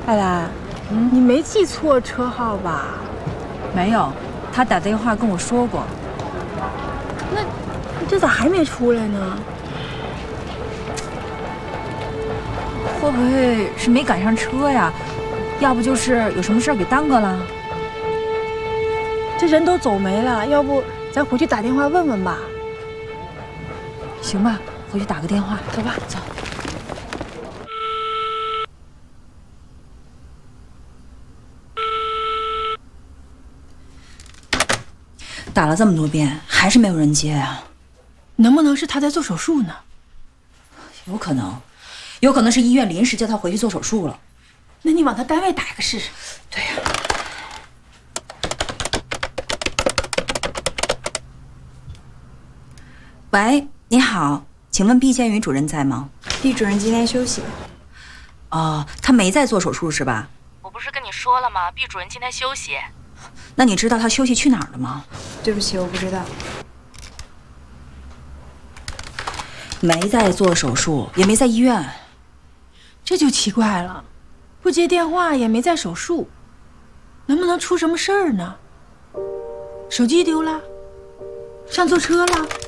艾兰，你没记错车号吧？ 没有，他打电话跟我说过。 那你这咋还没出来呢？ 会不会是没赶上车呀？要不就是有什么事儿给耽搁了？ 这人都走没了，要不咱回去打电话问问吧？ 行吧，回去打个电话。 走吧， 走。打了这么多遍，还是没有人接啊？ 能不能是他在做手术呢？ 有可能，有可能是医院临时叫他回去做手术了。 那你往他单位打一个试试。 对呀。喂，你好，请问毕建宇主任在吗？ 毕主任今天休息。 哦，他没在做手术是吧？ 我不是跟你说了吗？毕主任今天休息。 那你知道他休息去哪儿了吗？ 对不起，我不知道。 没在做手术，也没在医院， 这就奇怪了，不接电话也没在手术，能不能出什么事儿呢？手机丢了，上错车了。